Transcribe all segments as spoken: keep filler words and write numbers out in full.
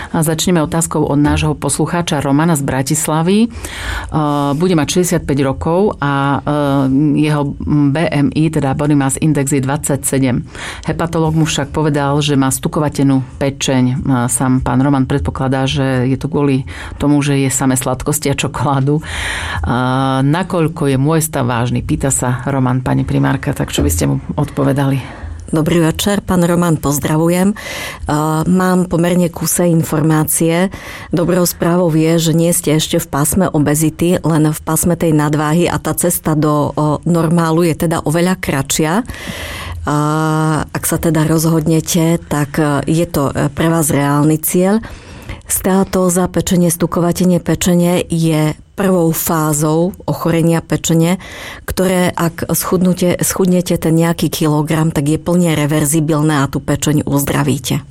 A začneme otázkou od nášho poslucháča Romana z Bratislavy. Bude mať šesťdesiatpäť rokov a jeho bé em í, teda Body Mass Index, je dvadsaťsedem. Hepatológ mu však povedal, že má stukovatenú pečeň. Sám pán Roman predpokladá, že je to kvôli tomu, že je samé sladkosti a čokoládu. Nakoľko je môj stav vážny? Pýta sa Roman, pani primárka, tak čo by ste mu odpovedali? Dobrý večer, pán Roman, pozdravujem. Mám pomerne kúse informácie. Dobrou správou je, že nie ste ešte v pásme obezity, len v pásme tej nadváhy a tá cesta do normálu je teda oveľa kratšia. Ak sa teda rozhodnete, tak je to pre vás reálny cieľ. Steatóza, pečenie, stukovatenie pečene je prvou fázou ochorenia pečene, ktoré ak schudnete, schudnete ten nejaký kilogram, tak je plne reverzibilné a tú pečeň uzdravíte.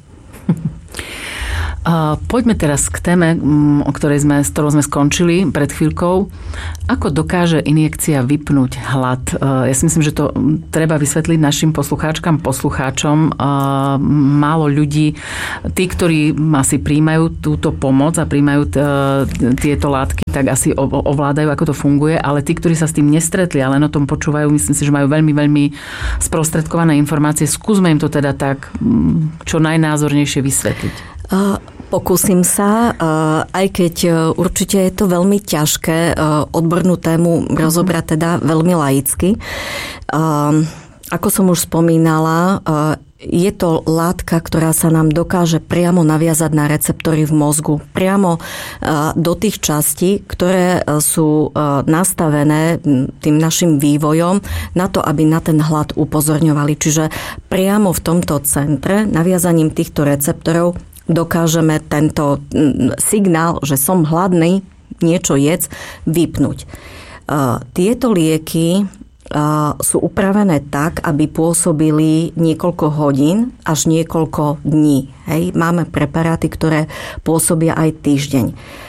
Poďme teraz k téme, o ktorej sme, s ktorou sme skončili pred chvíľkou. Ako dokáže injekcia vypnúť hlad? Ja si myslím, že to treba vysvetliť našim poslucháčkam, poslucháčom. Málo ľudí, tí, ktorí asi príjmajú túto pomoc a príjmajú tieto látky, tak asi ovládajú, ako to funguje, ale tí, ktorí sa s tým nestretli, ale len o tom počúvajú, myslím si, že majú veľmi, veľmi sprostredkované informácie. Skúsme im to teda tak čo najnázornejšie vysvetliť. Pokúsim sa, aj keď určite je to veľmi ťažké odbornú tému rozobrať teda veľmi laicky. Ako som už spomínala, je to látka, ktorá sa nám dokáže priamo naviazať na receptory v mozgu. Priamo do tých častí, ktoré sú nastavené tým našim vývojom na to, aby na ten hlad upozorňovali. Čiže priamo v tomto centre, naviazaním týchto receptorov, dokážeme tento signál, že som hladný, niečo jedz, vypnúť. Tieto lieky sú upravené tak, aby pôsobili niekoľko hodín až niekoľko dní. Hej. Máme preparáty, ktoré pôsobia aj týždeň.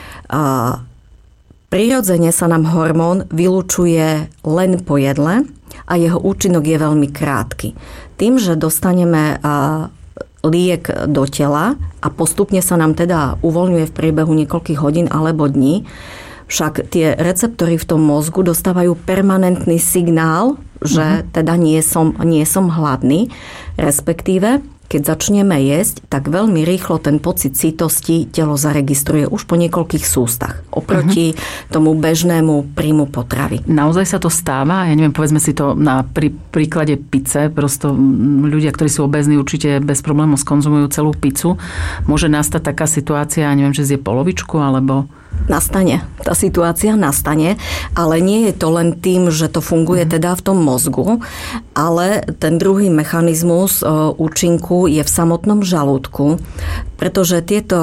Prirodzene sa nám hormón vylučuje len po jedle a jeho účinok je veľmi krátky. Tým, že dostaneme liek do tela a postupne sa nám teda uvoľňuje v priebehu niekoľkých hodín alebo dní, však tie receptory v tom mozgu dostávajú permanentný signál, že teda nie som, nie som hladný, respektíve keď začneme jesť, tak veľmi rýchlo ten pocit sytosti telo zaregistruje už po niekoľkých sústach oproti uh-huh. tomu bežnému príjmu potravy. Naozaj sa to stáva? Ja neviem, povedzme si to na prí, príklade pice. Prosto ľudia, ktorí sú obézni, určite bez problémov skonzumujú celú pizzu. Môže nastať taká situácia, ja neviem, že zje polovičku, alebo... Nastane. Tá situácia nastane, ale nie je to len tým, že to funguje teda v tom mozgu, ale ten druhý mechanizmus účinku je v samotnom žalúdku, pretože tieto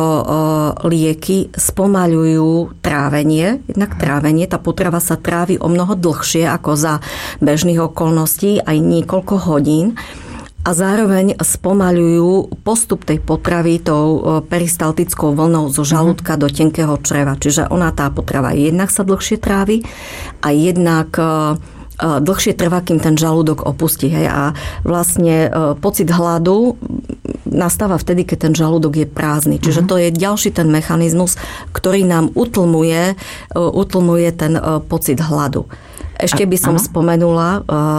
lieky spomaľujú trávenie, jednak trávenie, tá potrava sa trávi o mnoho dlhšie ako za bežných okolností, aj niekoľko hodín. A zároveň spomaľujú postup tej potravy tou peristaltickou vlnou zo žalúdka mm. do tenkého čreva. Čiže ona, tá potrava jednak sa dlhšie trávi a jednak dlhšie trvá, kým ten žalúdok opustí. Hej. A vlastne pocit hladu nastáva vtedy, keď ten žalúdok je prázdny. Čiže mm. to je ďalší ten mechanizmus, ktorý nám utlmuje, utlmuje ten pocit hladu. Ešte by som a, spomenula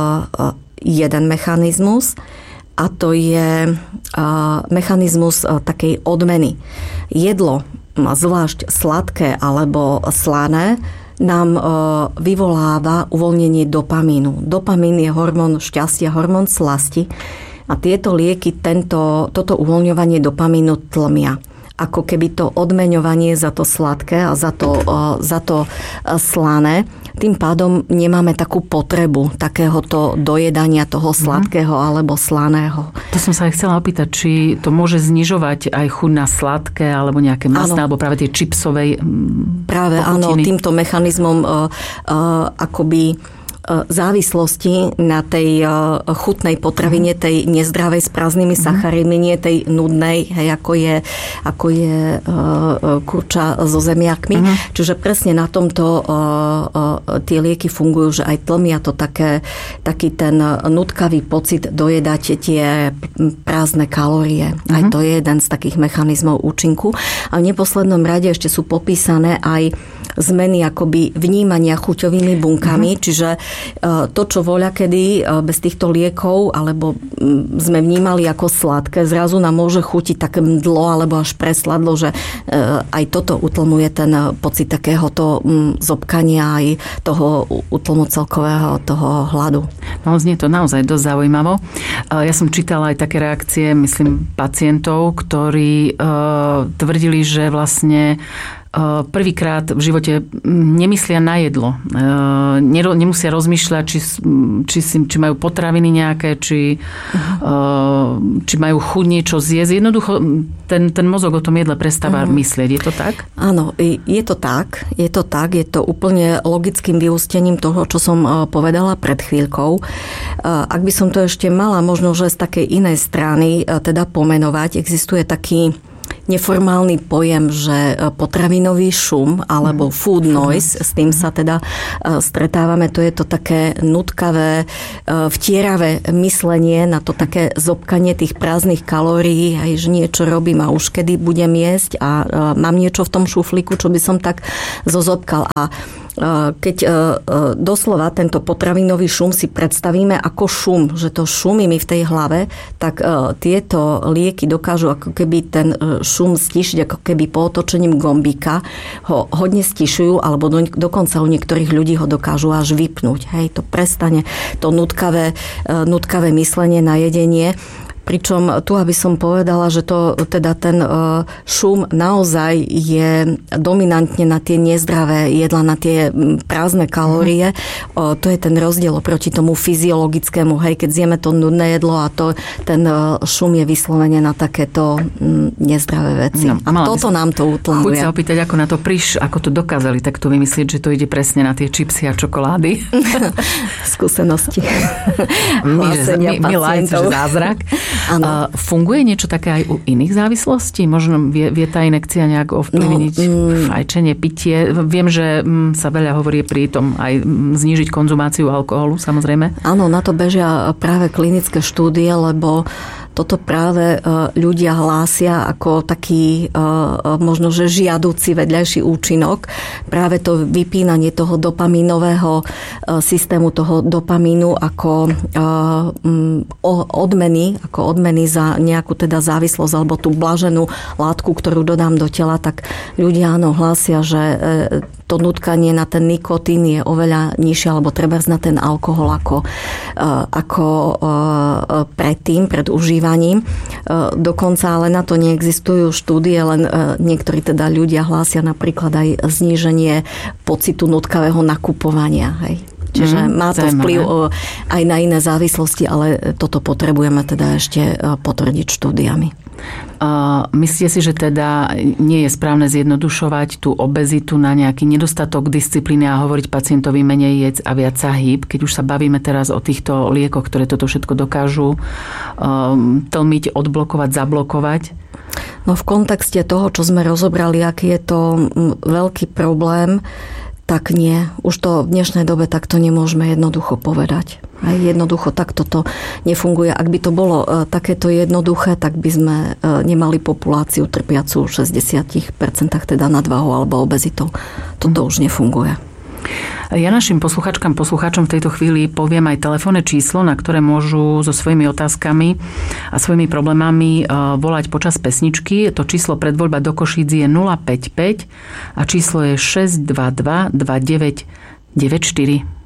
jeden mechanizmus, a to je mechanizmus takej odmeny. Jedlo, zvlášť sladké alebo slané, nám vyvoláva uvoľnenie dopamínu. Dopamín je hormón šťastia, hormón slasti a tieto lieky tento, toto uvoľňovanie dopamínu tlmia. Ako keby to odmeňovanie za to sladké a za to, za to slané. Tým pádom nemáme takú potrebu takéhoto dojedania toho sladkého mm. alebo slaného. To som sa aj chcela opýtať, či to môže znižovať aj chuť na sladké alebo nejaké masné, alebo práve tie čipsovej Práve pochutiny. Áno, týmto mechanizmom uh, uh, akoby závislosti na tej chutnej potravine, tej nezdravej s prázdnymi sacharidmi, nie tej nudnej, hej, ako je, ako je kurča so zemiakmi. Uh-huh. Čiže presne na tomto tie lieky fungujú, že aj tlmia to také, taký ten nutkavý pocit dojedať tie prázdne kalórie. Uh-huh. Aj to je jeden z takých mechanizmov účinku. A v neposlednom rade ešte sú popísané aj zmeny akoby vnímania chuťovými bunkami, uh-huh. čiže to, čo voľakedy bez týchto liekov, alebo sme vnímali ako sladké, zrazu nám môže chutiť také mdlo, alebo až presladlo, že aj toto utlmuje ten pocit takéhoto zobkania, aj toho utlmu celkového toho hladu. No, znie to naozaj dosť zaujímavo. Ja som čítala aj také reakcie, myslím, pacientov, ktorí tvrdili, že vlastne prvýkrát v živote nemyslia na jedlo. Nemusia rozmýšľať, či, či, či majú potraviny nejaké, či, uh-huh. či majú chuť niečo zjesť. Jednoducho ten, ten mozog o tom jedle prestáva uh-huh. myslieť. Je to tak? Áno, je to tak. Je to tak. Je to úplne logickým vyústením toho, čo som povedala pred chvíľkou. Ak by som to ešte mala možno, že z takej inej strany teda pomenovať, existuje taký neformálny pojem, že potravinový šum alebo food noise, s tým sa teda stretávame, to je to také nutkavé, vtieravé myslenie na to také zobkanie tých prázdnych kalórií, aj že niečo robím a už kedy budem jesť a mám niečo v tom šuflíku, čo by som tak zozobkal. A keď doslova tento potravinový šum si predstavíme ako šum, že to šumí mi v tej hlave, tak tieto lieky dokážu ako keby ten šum stišiť, ako keby po otočením gombíka ho hodne stišujú, alebo do, dokonca u niektorých ľudí ho dokážu až vypnúť. Hej, to prestane to nutkavé, nutkavé myslenie na jedenie. Pričom tu, aby som povedala, že to teda ten šum naozaj je dominantne na tie nezdravé jedla, na tie prázdne kalórie. Mm. To je ten rozdiel oproti tomu fyziologickému. Hej, keď zjeme to nudné jedlo a to, ten šum je vyslovene na takéto nezdravé veci. No, a toto nám to utlmuje. Chuť sa opýtať, ako na to priš, ako to dokázali takto vymyslieť, že to ide presne na tie čipsy a čokolády. Skúsenosti. My, že, my, my lajci, že zázrak. Ano. Funguje niečo také aj u iných závislostí? Možno vie, vie tá inekcia nejak ovplyvniť no, mm, fajčenie, pitie? Viem, že sa veľa hovorí pri tom aj znížiť konzumáciu alkoholu, samozrejme. Áno, na to bežia práve klinické štúdie, lebo toto práve ľudia hlásia ako taký možno, že žiaduci vedľajší účinok. Práve to vypínanie toho dopamínového systému, toho dopamínu ako odmeny, ako odmeny za nejakú teda závislosť alebo tú blaženú látku, ktorú dodám do tela, tak ľudia áno hlásia, že to nutkanie na ten nikotín je oveľa nižšie, alebo trebárs na ten alkohol ako, ako predtým, pred užívaním. Dokonca ale na to neexistujú štúdie, len niektorí teda ľudia hlásia napríklad aj zníženie pocitu nutkavého nakupovania. Hej. Čiže mm, má to zaujímavé. Vplyv aj na iné závislosti, ale toto potrebujeme teda ešte potvrdiť štúdiami. Uh, myslíte si, že teda nie je správne zjednodušovať tú obezitu na nejaký nedostatok disciplíny a hovoriť pacientovi menej jedz a viac sa hýb, keď už sa bavíme teraz o týchto liekoch, ktoré toto všetko dokážu um, tlmiť, odblokovať, zablokovať? No v kontexte toho, čo sme rozobrali, aký je to veľký problém, tak nie. Už to v dnešnej dobe takto nemôžeme jednoducho povedať. Aj jednoducho takto to nefunguje. Ak by to bolo takéto jednoduché, tak by sme nemali populáciu trpiacu šesťdesiat percent teda nadvahou alebo obezitou. Toto už nefunguje. Ja našim posluchačkám, poslucháčom v tejto chvíli poviem aj telefónne číslo, na ktoré môžu so svojimi otázkami a svojimi problémami volať počas pesničky. To číslo predvoľba do Košíc je nula päť päť a číslo je šesť dva dva dva deväť deväť štyri.